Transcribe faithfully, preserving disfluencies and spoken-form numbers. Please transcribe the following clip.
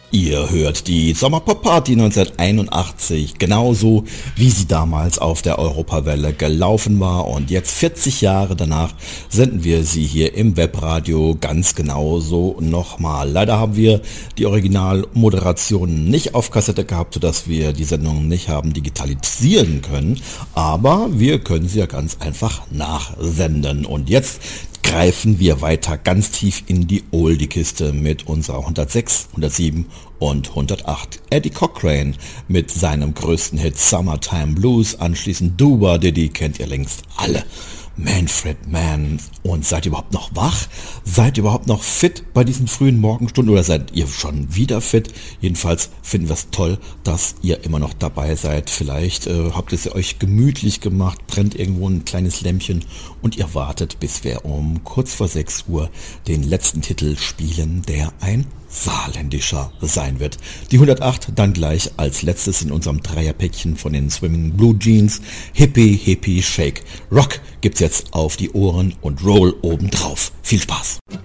Ihr hört die Sommerpop-Party neunzehnhunderteinundachtzig, genauso wie sie damals auf der Europawelle gelaufen war, und jetzt vierzig Jahre danach senden wir sie hier im Webradio ganz genauso nochmal. Leider haben wir die Originalmoderation nicht auf Kassette gehabt, sodass wir die Sendung nicht haben digitalisieren können, aber wir können sie ja ganz einfach nachsenden. Und jetzt greifen wir weiter ganz tief in die Oldie-Kiste mit unserer hundertsechs, hundertsieben und hundertacht. Eddie Cochrane mit seinem größten Hit Summertime Blues, anschließend Dooba Diddy, kennt ihr längst alle. Manfred Mann. Und seid ihr überhaupt noch wach? Seid ihr überhaupt noch fit bei diesen frühen Morgenstunden oder seid ihr schon wieder fit? Jedenfalls finden wir es toll, dass ihr immer noch dabei seid. Vielleicht äh, habt ihr es euch gemütlich gemacht, brennt irgendwo ein kleines Lämpchen und ihr wartet, bis wir um kurz vor sechs Uhr den letzten Titel spielen, der ein saarländischer sein wird. Die hundertacht dann gleich als letztes in unserem Dreierpäckchen von den Swimming Blue Jeans. Hippie, Hippie, Shake. Rock gibt's jetzt auf die Ohren und Roll obendrauf. Viel Spaß!